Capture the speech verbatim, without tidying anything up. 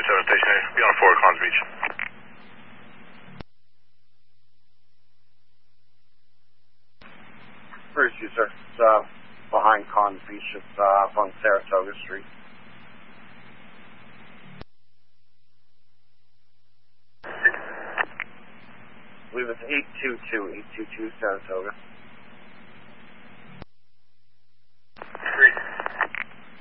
seven stationary. Be on four, Cons Beach. Bruce, you, sir. It's uh, behind Cons Beach. It's uh, up on Saratoga Street. I believe it's eight two two, eight two two Saratoga.